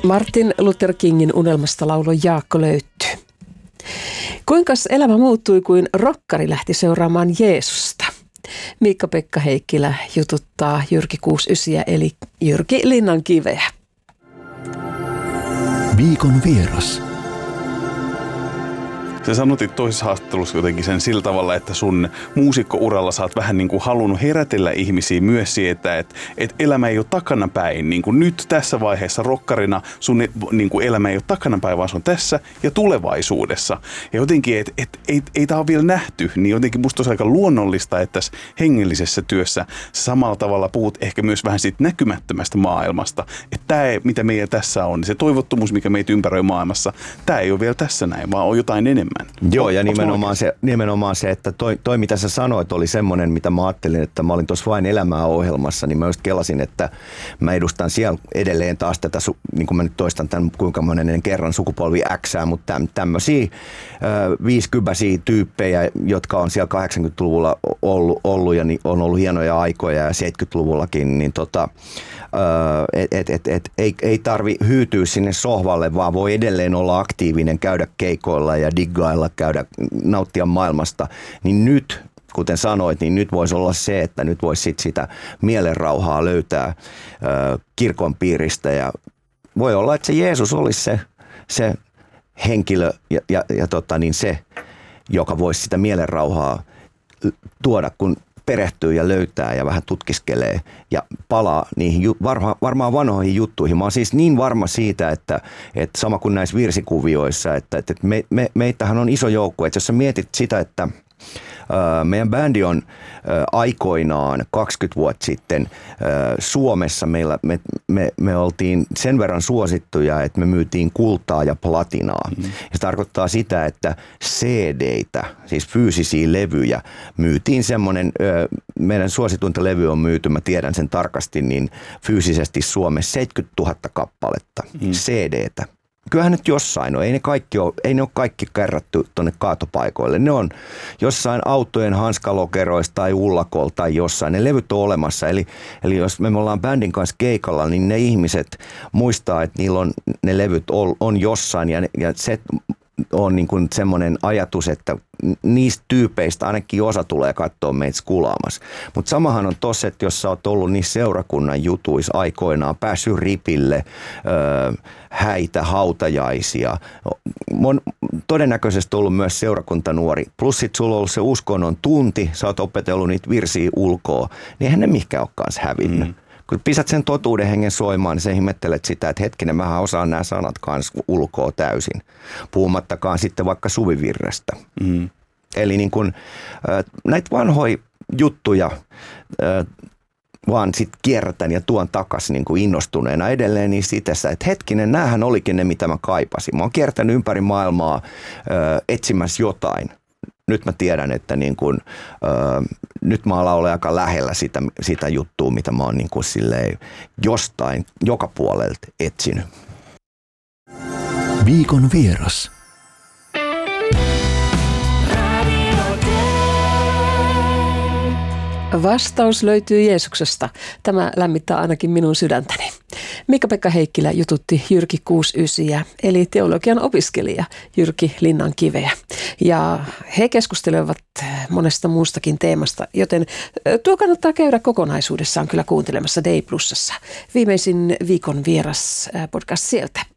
Martin Luther Kingin unelmasta lauloi Jaakko löytyy. Kuinkas elämä muuttui, kuin rokkari lähti seuraamaan Jeesusta? Miikka-Pekka Heikkilä jututtaa Jyrki 69 eli Jyrki Linnankiveä. Viikon vieras. Sä sanotit toisessa haastattelussa jotenkin sen sillä tavalla, että sun muusikkouralla sä oot vähän niin kuin halunnut herätellä ihmisiä myös siitä, että elämä ei ole takanapäin. Niin kuin nyt tässä vaiheessa rokkarina sun niin kuin elämä ei ole takanapäin, vaan se on tässä ja tulevaisuudessa. Ja jotenkin, että ei tämä ole vielä nähty, niin jotenkin musta olisi aika luonnollista, että tässä hengellisessä työssä samalla tavalla puhut ehkä myös vähän siitä näkymättömästä maailmasta. Että tämä, mitä meillä tässä on, se toivottomuus, mikä meitä ympäröi maailmassa, tämä ei ole vielä tässä näin, vaan on jotain enemmän. Joo, ja nimenomaan se, että toi mitä sä sanoit oli semmoinen, mitä mä ajattelin, että mä olin tuossa Vain elämää -ohjelmassa, niin mä just kelasin, että mä edustan siellä edelleen taas tätä, niin kuin mä nyt toistan tämän kuinka monen kerran sukupolvi Xää, mutta tämmöisiä 50-vuotiaita tyyppejä, jotka on siellä 80-luvulla ollut ja on ollut hienoja aikoja ja 70-luvullakin, niin ei tarvi hyytyä sinne sohvalle, vaan voi edelleen olla aktiivinen, käydä keikoilla ja diggailla, nauttia maailmasta, niin nyt, kuten sanoit, niin nyt voisi olla se, että nyt voisi sitä mielenrauhaa löytää kirkon piiristä ja voi olla, että se Jeesus olisi se henkilö ja se, joka voisi sitä mielenrauhaa tuoda, kun perehtyy ja löytää ja vähän tutkiskelee ja palaa niihin varmaan vanhoihin juttuihin. Mä oon siis niin varma siitä, että sama kuin näissä virsikuvioissa, että meitähän on iso joukko. Että jos sä mietit sitä, että meidän bändi on aikoinaan 20 vuotta sitten Suomessa, me oltiin sen verran suosittuja, että me myytiin kultaa ja platinaa. Ja se tarkoittaa sitä, että CD-tä, siis fyysisiä levyjä, myytiin semmoinen, meidän suosituinta levy on myyty, mä tiedän sen tarkasti, niin fyysisesti Suomessa 70 000 kappaletta CD-tä. Kyllähän nyt jossain on. Ei ne ole kaikki kerrattu tuonne kaatopaikoille. Ne on jossain autojen hanskalokeroissa tai ullakolla tai jossain. Ne levyt on olemassa. Eli jos me ollaan bändin kanssa keikalla, niin ne ihmiset muistaa, että niillä on ne levyt on jossain. Ja se on niin kuin semmoinen ajatus, että niistä tyypeistä ainakin osa tulee katsoa meitä skulaamassa. Mutta samahan on tossa, että jos sä oot ollut niissä seurakunnan jutuissa aikoinaan, päässyt ripille, häitä, hautajaisia, todennäköisesti ollut myös seurakuntanuori, plus sit sulla on ollut se uskonnon tunti, sä oot opetellut niitä virsiä ulkoa, niin eihän ne mihinkään ole kanssa hävinnyt. Kun pisät sen totuuden hengen soimaan, niin sä ihmettelet sitä, että hetkinen, mähän osaan nämä sanat kanssa ulkoa täysin. Puhumattakaan sitten vaikka suvivirrestä. Eli niin kun, näitä vanhoja juttuja vaan sitten kierrätän ja tuon takaisin niin kuin innostuneena edelleen niin itessä, että hetkinen, näähän olikin ne, mitä mä kaipasin. Mä oon kiertänyt ympäri maailmaa etsimässä jotain. Nyt mä tiedän, että niin kun, nyt mä alan olla aika lähellä sitä juttua, mitä mä oon niin kun silleen jostain, joka puolelta etsinyt. Viikon vieras. Vastaus löytyy Jeesuksesta. Tämä lämmittää ainakin minun sydäntäni. Miikka-Pekka Heikkilä jututti Jyrki 69 eli teologian opiskelija Jyrki Linnankiveä. Ja he keskustelevat monesta muustakin teemasta, joten tuo kannattaa käydä kokonaisuudessaan kyllä kuuntelemassa Day Plusassa. Viimeisin Viikon vieras podcast sieltä.